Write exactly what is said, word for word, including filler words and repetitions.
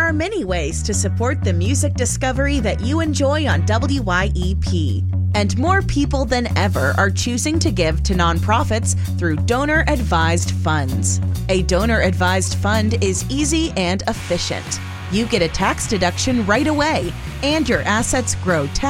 are many ways to support the music discovery that you enjoy on W Y E P. And more people than ever are choosing to give to nonprofits through donor-advised funds. A donor-advised fund is easy and efficient. You get a tax deduction right away, and your assets grow tax